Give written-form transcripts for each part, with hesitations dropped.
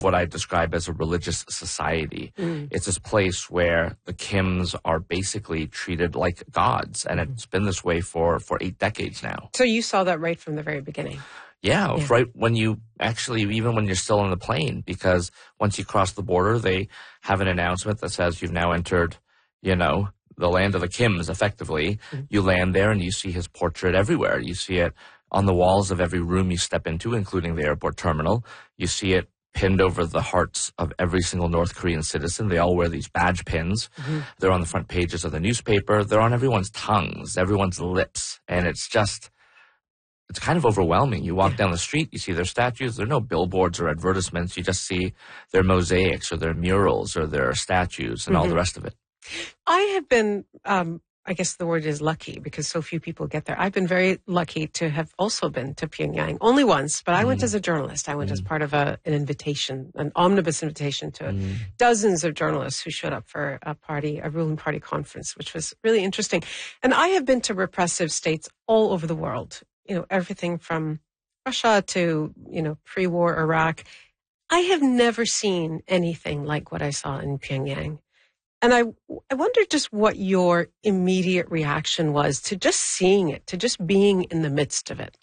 what I describe as a religious society. Mm. It's this place where the Kims are basically treated like gods, and it's been this way for 8 decades now. So you saw that right from the very beginning. Yeah, right when you actually, even when you're still on the plane, because once you cross the border, they have an announcement that says you've now entered, the land of the Kims, effectively. Mm-hmm. You land there and you see his portrait everywhere. You see it on the walls of every room you step into, including the airport terminal. You see it pinned over the hearts of every single North Korean citizen. They all wear these badge pins. Mm-hmm. They're on the front pages of the newspaper. They're on everyone's tongues, everyone's lips. And it's kind of overwhelming. You walk down the street, you see their statues. There are no billboards or advertisements. You just see their mosaics or their murals or their statues and all the rest of it. I have been, I guess the word is lucky because so few people get there. I've been very lucky to have also been to Pyongyang. Only once, but I went as a journalist. I went as part of an invitation, an omnibus invitation to dozens of journalists who showed up for a ruling party conference, which was really interesting. And I have been to repressive states all over the world. Everything from Russia to, pre-war Iraq. I have never seen anything like what I saw in Pyongyang. And I wonder just what your immediate reaction was to just seeing it, to just being in the midst of it.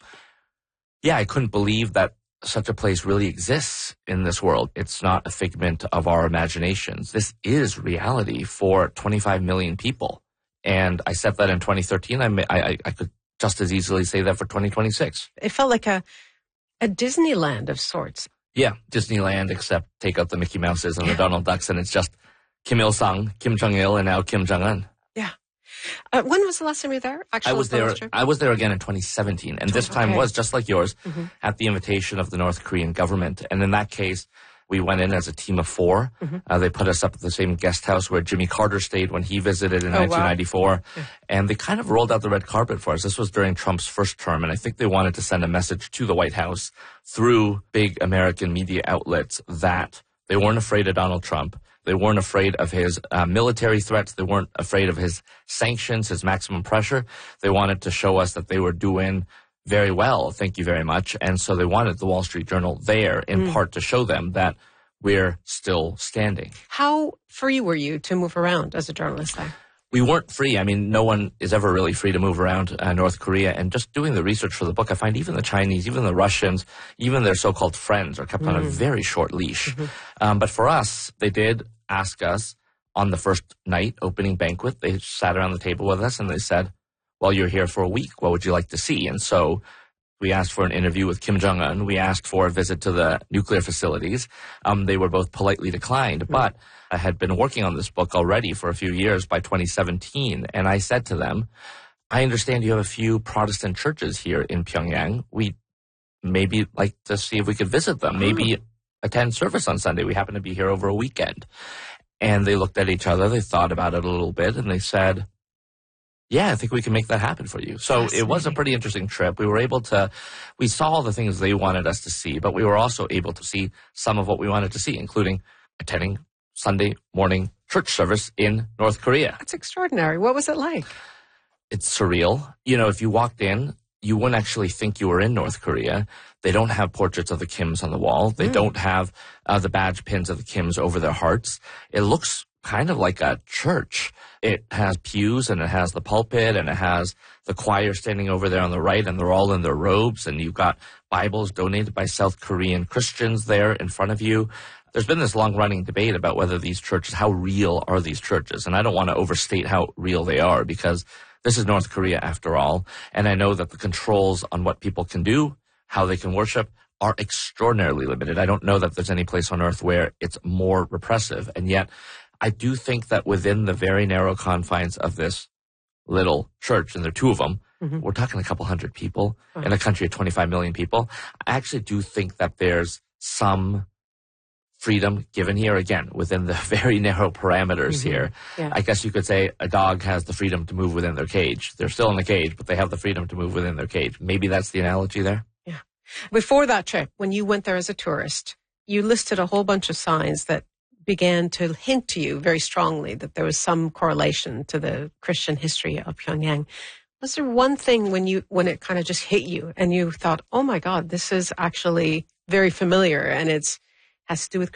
Yeah, I couldn't believe that such a place really exists in this world. It's not a figment of our imaginations. This is reality for 25 million people. And I said that in 2013. I could just as easily say that for 2026. It felt like a Disneyland of sorts. Yeah, Disneyland, except take out the Mickey Mouses and the Donald Ducks, and it's just Kim Il-sung, Kim Jong-il, and now Kim Jong-un. Yeah. When was the last time you were there? I was there again in 2017, and this time was just like yours, at the invitation of the North Korean government. And in that case, we went in as a team of 4. They put us up at the same guest house where Jimmy Carter stayed when he visited in 1994. Wow. Yeah. And they kind of rolled out the red carpet for us. This was during Trump's first term, and I think they wanted to send a message to the White House through big American media outlets that they weren't afraid of Donald Trump. They weren't afraid of his military threats. They weren't afraid of his sanctions, his maximum pressure. They wanted to show us that they were doing very well, thank you very much. And so they wanted the Wall Street Journal there in part to show them that we're still standing. How free were you to move around as a journalist there? We weren't free. I mean, no one is ever really free to move around North Korea. And just doing the research for the book, I find even the Chinese, even the Russians, even their so-called friends are kept on a very short leash. But for us, they did ask us on the first night, opening banquet, they sat around the table with us and they said, well, you're here for a week. What would you like to see? And so we asked for an interview with Kim Jong-un. We asked for a visit to the nuclear facilities. They were both politely declined, but I had been working on this book already for a few years by 2017. And I said to them, I understand you have a few Protestant churches here in Pyongyang. We'd maybe like to see if we could visit them, maybe attend service on Sunday. We happen to be here over a weekend. And they looked at each other. They thought about it a little bit and they said, yeah, I think we can make that happen for you. So it was a pretty interesting trip. We saw all the things they wanted us to see, but we were also able to see some of what we wanted to see, including attending Sunday morning church service in North Korea. That's extraordinary. What was it like? It's surreal. If you walked in, you wouldn't actually think you were in North Korea. They don't have portraits of the Kims on the wall. They don't have the badge pins of the Kims over their hearts. It looks kind of like a church. It has pews and it has the pulpit and it has the choir standing over there on the right, and they're all in their robes, and you've got Bibles donated by South Korean Christians there in front of you. There's been this long-running debate about whether these churches, how real are these churches? And I don't want to overstate how real they are because this is North Korea after all. And I know that the controls on what people can do, how they can worship, are extraordinarily limited. I don't know that there's any place on earth where it's more repressive. And yet I do think that within the very narrow confines of this little church, and there are 2 of them, we're talking a couple hundred people in a country of 25 million people. I actually do think that there's some freedom given here, again, within the very narrow parameters here. Yeah. I guess you could say a dog has the freedom to move within their cage. They're still in the cage, but they have the freedom to move within their cage. Maybe that's the analogy there. Yeah. Before that trip, when you went there as a tourist, you listed a whole bunch of signs that began to hint to you very strongly that there was some correlation to the Christian history of Pyongyang. Was there one thing when it kind of just hit you and you thought, oh my God, this is actually very familiar and has to do with